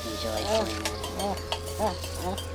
印象がいいですよね。